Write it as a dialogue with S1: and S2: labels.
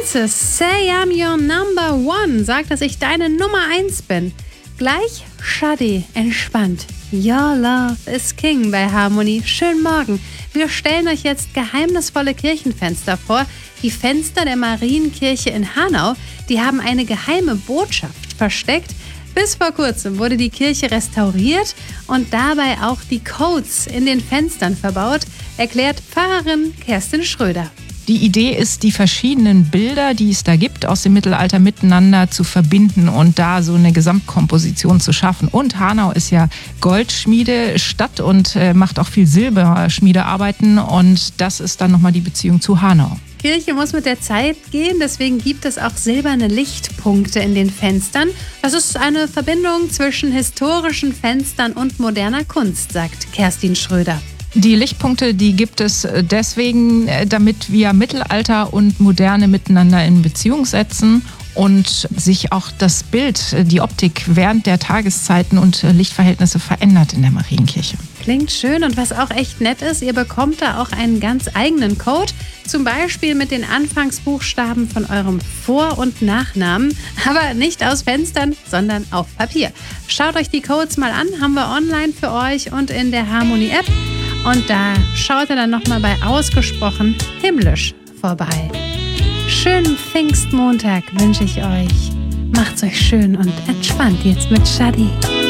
S1: Francis, say I'm your number one. Sag, dass ich deine Nummer 1 bin. Gleich Shadi, entspannt. Your love is king bei Harmony. Schönen Morgen. Wir stellen euch jetzt geheimnisvolle Kirchenfenster vor. Die Fenster der Marienkirche in Hanau, die haben eine geheime Botschaft versteckt. Bis vor kurzem wurde die Kirche restauriert und dabei auch die Codes in den Fenstern verbaut, erklärt Pfarrerin Kerstin Schröder.
S2: Die Idee ist, die verschiedenen Bilder, die es da gibt, aus dem Mittelalter miteinander zu verbinden und da so eine Gesamtkomposition zu schaffen. Und Hanau ist ja Goldschmiedestadt und macht auch viel Silberschmiedearbeiten und das ist dann nochmal die Beziehung zu Hanau.
S1: Kirche muss mit der Zeit gehen, deswegen gibt es auch silberne Lichtpunkte in den Fenstern. Das ist eine Verbindung zwischen historischen Fenstern und moderner Kunst, sagt Kerstin Schröder.
S2: Die Lichtpunkte, die gibt es deswegen, damit wir Mittelalter und Moderne miteinander in Beziehung setzen und sich auch das Bild, die Optik während der Tageszeiten und Lichtverhältnisse verändert in der Marienkirche.
S1: Klingt schön und was auch echt nett ist, ihr bekommt da auch einen ganz eigenen Code, zum Beispiel mit den Anfangsbuchstaben von eurem Vor- und Nachnamen, aber nicht aus Fenstern, sondern auf Papier. Schaut euch die Codes mal an, haben wir online für euch und in der Harmony-App. Und da schaut ihr dann nochmal bei Ausgesprochen himmlisch vorbei. Schönen Pfingstmontag wünsche ich euch. Macht's euch schön und entspannt jetzt mit Shadi.